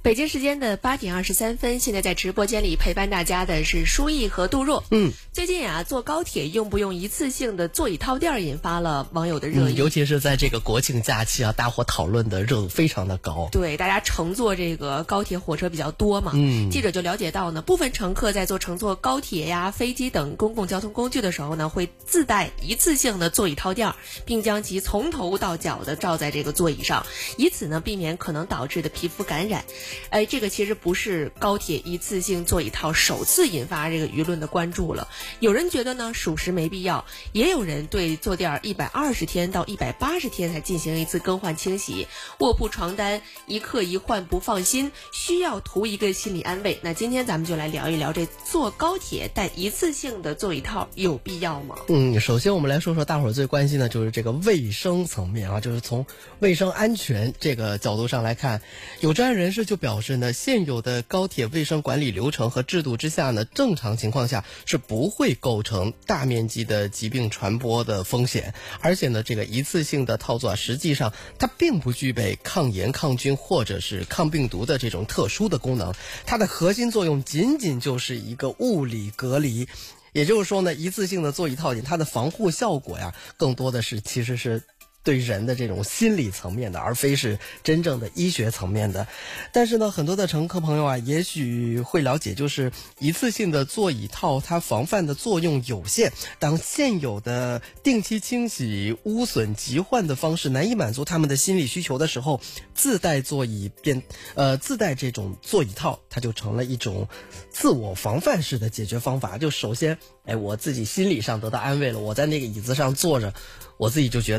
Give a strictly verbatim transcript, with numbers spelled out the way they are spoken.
北京时间的八点二十三分，现在在直播间里陪伴大家的是舒毅和杜若。 嗯， 最近啊，坐高铁用不用一次性的座椅套垫引发了网友的热议、 嗯，尤其是在这个国庆假期啊，大伙讨论的热度非常的高。 对，大家乘坐这个高铁火车比较多嘛。 嗯， 记者就了解到呢，部分乘客在坐乘坐高铁呀、飞机等公共交通工具的时候呢，会自带一次性的座椅套垫，并将其从头到脚的罩在这个座椅上，以此呢避免可能导致的皮肤感染。哎，这个其实不是高铁一次性座椅套首次引发这个舆论的关注了。有人觉得呢属实没必要，也有人对坐垫一百二十天到一百八十天才进行一次更换清洗，卧铺床单一刻一换不放心，需要图一个心理安慰。那今天咱们就来聊一聊，这坐高铁带一次性的座椅套有必要吗？ 嗯，首先我们来说说大伙儿最关心的就是这个卫生层面啊，就是从卫生安全这个角度上来看，有专业人士就表示呢，现有的高铁卫生管理流程和制度之下呢，正常情况下是不会构成大面积的疾病传播的风险，而且呢，这个一次性的套座啊，实际上它并不具备抗炎、抗菌或者是抗病毒的这种特殊的功能，它的核心作用仅仅就是一个物理隔离。也就是说呢，一次性的座椅套件，它的防护效果呀，更多的是其实是对人的这种心理层面的，而非是真正的医学层面的。但是呢，很多的乘客朋友啊，也许会了解，就是一次性的座椅套它防范的作用有限，当现有的定期清洗、污损急换的方式难以满足他们的心理需求的时候，自带座椅变呃自带这种座椅套，它就成了一种自我防范式的解决方法。就首先，哎，我自己心理上得到安慰了，我在那个椅子上坐着，我自己就觉得